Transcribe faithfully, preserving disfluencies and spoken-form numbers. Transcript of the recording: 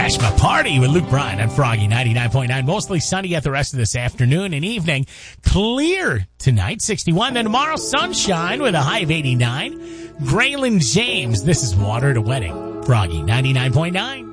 Crash My Party with Luke Bryan on Froggy ninety-nine point nine. Mostly sunny at the rest of this afternoon and evening. Clear tonight, sixty-one. Then tomorrow, sunshine with a high of eighty-nine. Graylin James, This Is Water at a Wedding. Froggy ninety-nine point nine.